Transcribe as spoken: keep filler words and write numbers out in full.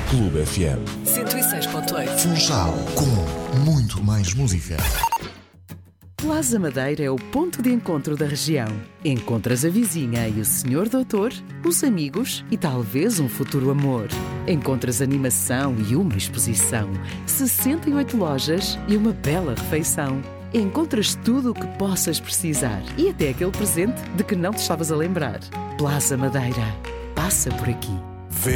Clube F M. cento e seis ponto oito. Funchal, com muito mais música. Plaza Madeira é o ponto de encontro da região. Encontras a vizinha e o senhor doutor, os amigos e talvez um futuro amor. Encontras animação e uma exposição, sessenta e oito lojas e uma bela refeição. Encontras tudo o que possas precisar e até aquele presente de que não te estavas a lembrar. Plaza Madeira. Passa por aqui.